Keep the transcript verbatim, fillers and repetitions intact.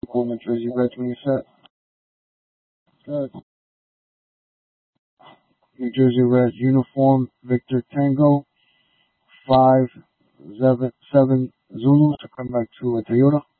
Go New Jersey Reds when you're set. Good. New Jersey Reds uniform, Victor Tango, five, seven, seven Zulu to come back to a Toyota.